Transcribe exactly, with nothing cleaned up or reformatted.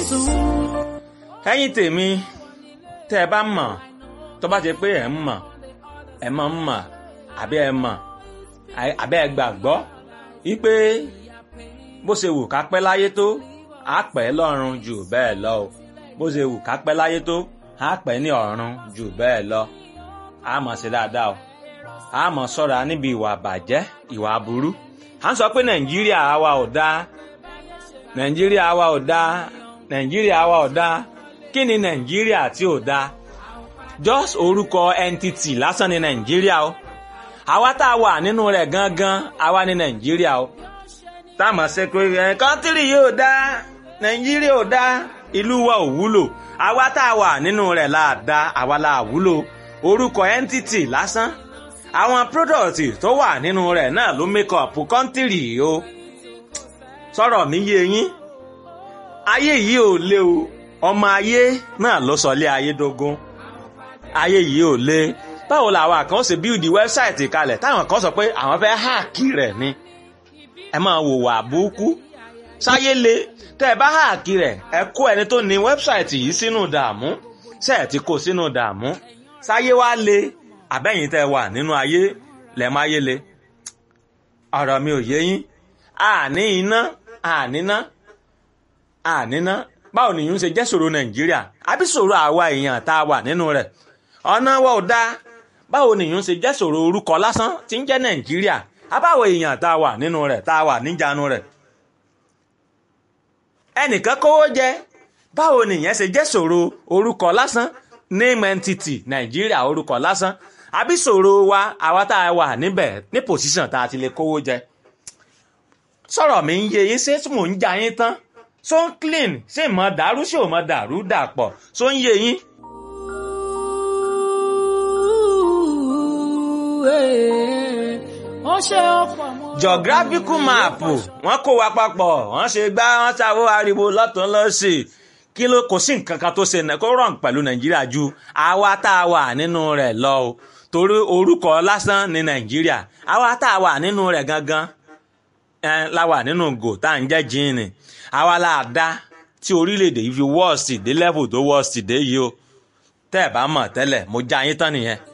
ẹ̀yin tèmi tẹ́ ẹ bá mọ̀ tó bá jẹ́ pé ẹ ń mọ̀ ẹ mọ̀ ń mọ̀ àbí ẹ mọ̀ àbí ẹ gbàgbọ́ wípé bó ṣe wù ká pẹ́ láyé tó á pẹ́ lọ́run jù bẹ́ẹ̀ lọ o bó ṣe wù ká pẹ́ láyé tó á pẹ́ ní ọ̀run jù bẹ́ẹ̀ lọ á mọ̀ ṣe dáadáa o á mọ̀ ṣọ́ra níbi ìwà bàjẹ́ ìwà aburú à ń sọ pé nàìjíríà wa ò dáa nàìjíríà wa ò dáa nàìjíríà wa ò dáa kí ni nàìjíríà tí ò dáa just orúkọ entity lásán ni nàìjíríà o àwa tá a wà nínú rẹ̀ gangan àwa ni nàìjíríà o tá a mọ̀ ṣe pé kọ́ńtírì yóò dáa nàìjíríà ò dáa ìlú wa ò wúlò àwa tá a wà nínú rẹ̀ là dá àwa là wúlò orúkọ entity lásán àwọn product tó wà nínú rẹ̀ náà ló make up kọ́ńtírì o sọ̀rọ̀ mi yé yín ayé yìí ò le o ọmọ ayé náà ló sọlé ayé dógún ayé yìí ò le báwo làwọn kan ṣe build website kalẹ̀ táwọn kan sọ pé àwọn fẹ́ háàkì rẹ̀ ni ẹ máa wò wà búkú sáyé le tẹ́ ẹ bá háàkì rẹ̀ ẹ kó ẹni tó ní website yìí sínú dààmú ṣe ẹ ti kó sínú dààmú sáyé wá le àbẹ́yìn tẹ́ wà nínú ayé lẹ̀ máa yé le ọ̀rọ̀ mi ò yé yín àní iná àníná àníná báwo nìyún ṣe jẹ́ ṣòro nàìjíríà àbí ṣòro àwa èèyàn tá a wà nínú rẹ̀ ọ̀nà wa ò dáa báwo nìyún ṣe jẹ́ ṣòro orúkọ lásán tí ń jẹ́ nàìjíríà àbáwọ̀ èèyàn tá a wà nínú rẹ̀ tá a wà níjànú rẹ̀ ẹnìkan kówó jẹ báwo nìyẹn ṣe jẹ́ ṣòro orúkọ lásán name entity nàìjíríà orúkọ lásán àbí ṣòro wa àwa tá a wà níbẹ̀ ní position tá a ti lè kówó jẹ sọ̀rọ̀ mi ń yé yín ṣé mò ń ja yín tán so ń clean ṣé ìmọ̀ dàrú ṣé ò mọ̀ dàrú dàpọ̀ so ń yé yín. geographical map wọ́n kó wa papọ̀ wọ́n ṣe gbá wọ́n ṣàwọ́ ariwo lọ́tún lọ́sì kí ló kò sí nǹkan kan tó ṣe kó rọrùn pẹ̀lú nàìjíríà ju àwa tá a wà nínú rẹ̀ lọ o torí orúkọ lásán ní nàìjíríà àwa tá a wà nínú rẹ̀ gangan la wà nínú gò tá à ń jẹ́ jíìnì àwa la dá tí orílẹ̀-èdè yìí fi wọ́ọ̀sì dé level tó wọ́ọ̀sì dé yìí o tẹ́ ẹ̀ bá mọ̀ tẹ́lẹ̀ mo já yín tán nìyẹn.